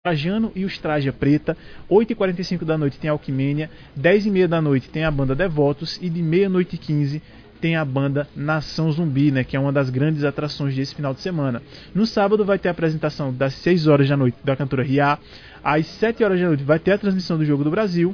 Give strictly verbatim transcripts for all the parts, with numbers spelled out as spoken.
Trajano e os Traja Preta. Oito e quarenta e cinco da noite tem Alquimênia. Dez e meia da noite tem a banda Devotos. E de meia-noite e quinze tem a banda Nação Zumbi, né, que é uma das grandes atrações desse final de semana. No sábado vai ter a apresentação das seis horas da noite da cantora Riá. Às sete horas da noite vai ter a transmissão do Jogo do Brasil.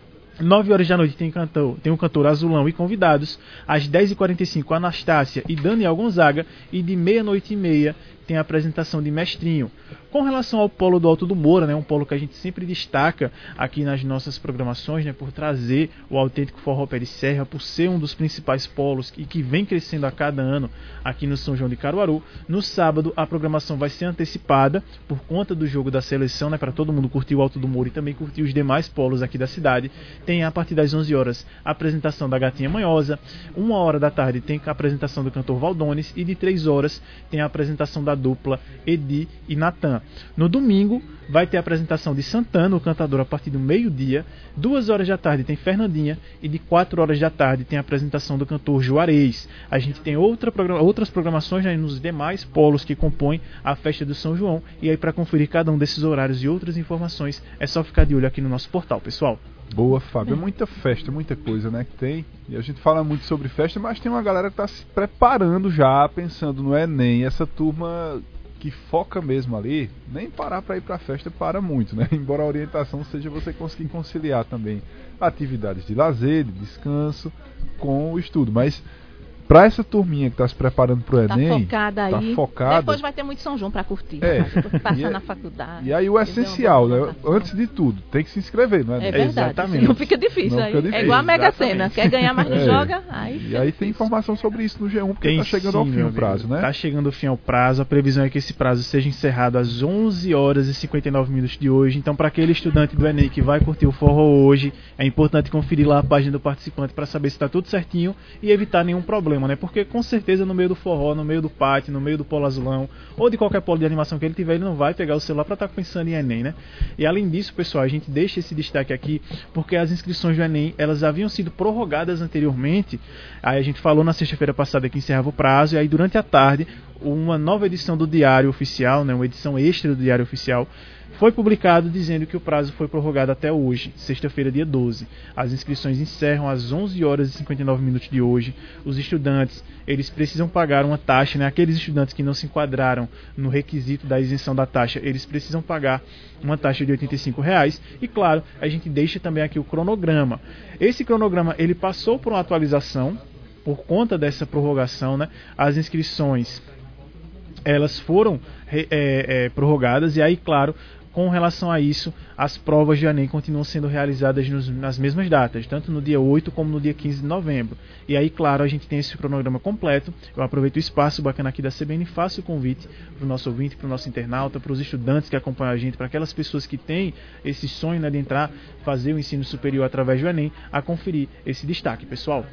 nove horas da noite tem, cantor, tem o cantor Azulão e convidados. Às dez e quarenta e cinco, Anastácia e Daniel Gonzaga. E de meia-noite e meia tem a apresentação de Mestrinho. Com relação ao polo do Alto do Moura, né, um polo que a gente sempre destaca aqui nas nossas programações, né, por trazer o autêntico forró pé de serra, por ser um dos principais polos e que vem crescendo a cada ano aqui no São João de Caruaru. No sábado a programação vai ser antecipada por conta do jogo da seleção, né, para todo mundo curtir o Alto do Moura e também curtir os demais polos aqui da cidade. Tem a partir das onze horas a apresentação da Gatinha Manhosa. Uma hora da tarde tem a apresentação do cantor Valdones e de três horas tem a apresentação da dupla Edi e Natan. No domingo vai ter a apresentação de Santana, o cantador, a partir do meio-dia. Duas horas da tarde tem Fernandinha e de quatro horas da tarde tem a apresentação do cantor Juarez. A gente tem outra programa, outras programações, né, nos demais polos que compõem a festa do São João. E aí, para conferir cada um desses horários e outras informações, é só ficar de olho aqui no nosso portal, pessoal. Boa, Fábio. É muita festa, muita coisa, né, que tem. E a gente fala muito sobre festa, mas tem uma galera que está se preparando já, pensando no Enem. Essa turma que foca mesmo ali, nem parar para ir para a festa para muito, né? Embora a orientação seja você conseguir conciliar também atividades de lazer, de descanso com o estudo. Mas para essa turminha que está se preparando para o Enem, tá focada aí. Tá focada. Depois vai ter muito São João para curtir. É. Passar e, na faculdade. E aí o essencial, né? Antes de tudo, tem que se inscrever, não é? É verdade. Exatamente. Não fica difícil. Não aí. fica difícil. É igual a Mega Exatamente. Sena. Quer ganhar, mas não É. joga. Aí E aí tem informação sobre isso no G um, porque Tem está chegando sim, ao fim meu o prazo, amigo. né? Tá chegando ao fim ao prazo. A previsão é que esse prazo seja encerrado às onze horas e cinquenta e nove minutos de hoje. Então, para aquele estudante do Enem que vai curtir o forró hoje, é importante conferir lá a página do participante para saber se está tudo certinho e evitar nenhum problema, né? Porque com certeza no meio do forró, no meio do pátio, no meio do polo azulão ou de qualquer polo de animação que ele tiver, ele não vai pegar o celular para estar tá pensando em Enem, né? E além disso, pessoal, a gente deixa esse destaque aqui porque as inscrições do Enem, elas haviam sido prorrogadas anteriormente. Aí a gente falou na sexta-feira passada que encerrava o prazo, e aí durante a tarde uma nova edição do Diário Oficial, né, uma edição extra do Diário Oficial, foi publicado dizendo que o prazo foi prorrogado até hoje, sexta-feira, dia doze. As inscrições encerram às onze horas e cinquenta e nove minutos de hoje. Os estudantes, eles precisam pagar uma taxa, né? Aqueles estudantes que não se enquadraram no requisito da isenção da taxa, eles precisam pagar uma taxa de oitenta e cinco reais. E claro, a gente deixa também aqui o cronograma. Esse cronograma, ele passou por uma atualização por conta dessa prorrogação, né? As inscrições, elas foram é, é, prorrogadas, e aí, claro, com relação a isso, as provas de Enem continuam sendo realizadas nos, nas mesmas datas, tanto no dia oito como no dia quinze de novembro. E aí, claro, a gente tem esse cronograma completo. Eu aproveito o espaço bacana aqui da C B N e faço o convite para o nosso ouvinte, para o nosso internauta, para os estudantes que acompanham a gente, para aquelas pessoas que têm esse sonho, né, de entrar, fazer o ensino superior através do Enem, a conferir esse destaque, pessoal.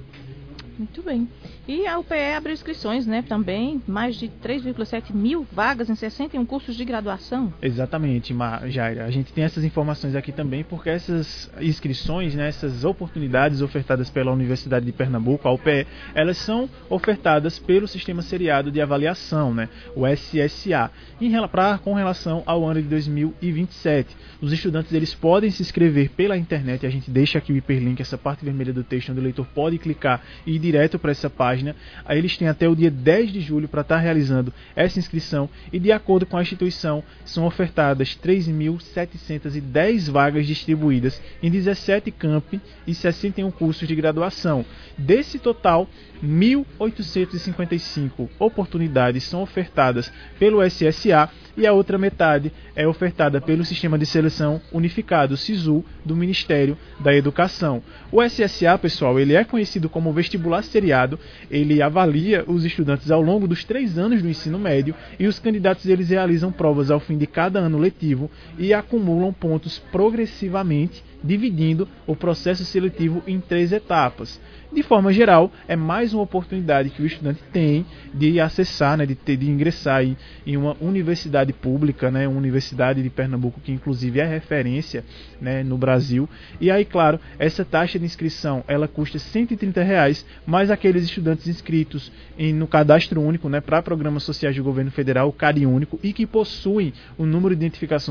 Muito bem. E a U P E abriu inscrições, né, também, mais de três vírgula sete mil vagas em sessenta e um cursos de graduação. Exatamente, Jaira. A gente tem essas informações aqui também porque essas inscrições, né, essas oportunidades ofertadas pela Universidade de Pernambuco, a U P E, elas são ofertadas pelo Sistema Seriado de Avaliação, né, o S S A, em, pra, com relação ao ano de dois mil e vinte e sete. Os estudantes, eles podem se inscrever pela internet, a gente deixa aqui o hiperlink, essa parte vermelha do texto, onde o leitor pode clicar e ir direto para essa página. Aí eles têm até o dia dez de julho para estar realizando essa inscrição, e de acordo com a instituição são ofertadas três mil setecentas e dez vagas distribuídas em dezessete campi e sessenta e um cursos de graduação. Desse total, mil oitocentas e cinquenta e cinco oportunidades são ofertadas pelo S S A e a outra metade é ofertada pelo Sistema de Seleção Unificado, SISU, do Ministério da Educação. O S S A, pessoal, ele é conhecido como vestibular seriado. Ele avalia os estudantes ao longo dos três anos do ensino médio, e os candidatos, eles realizam provas ao fim de cada ano letivo e acumulam pontos progressivamente, dividindo o processo seletivo em três etapas. De forma geral, é mais uma oportunidade que o estudante tem de acessar, né, de, ter, de ingressar aí em uma universidade pública, né, uma universidade de Pernambuco que inclusive é referência, né, no Brasil. E aí, claro, essa taxa de inscrição, ela custa cento e trinta reais, mas aqueles estudantes inscritos em, no cadastro único, né, para programas sociais do governo federal, o CadÚnico, e que possuem o número de identificação